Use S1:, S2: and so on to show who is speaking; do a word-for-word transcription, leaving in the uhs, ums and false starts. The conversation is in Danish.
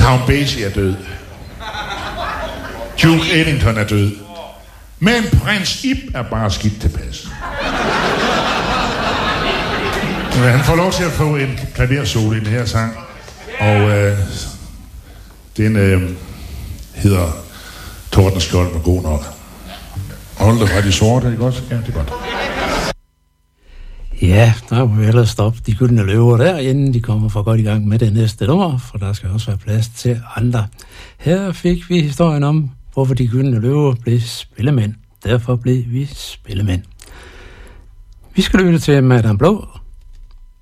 S1: Count Basie er død. Duke Ellington er død. Men prins Ib er bare skidt tilpas. Han får lov til at få en klaversolo i den her sang. Og øh, den øh, hedder Tordenskjold med god nok. Hold det fra de sorte, ikke også? Ja, det er godt.
S2: Ja, der må vi ellers stoppe de gyldne løver der, inden de kommer for godt i gang med det næste nummer, for der skal også være plads til andre. Her fik vi historien om, hvorfor de gyldne løver blev spillemænd. Derfor blev vi spillemænd. Vi skal lytte til Madame Blå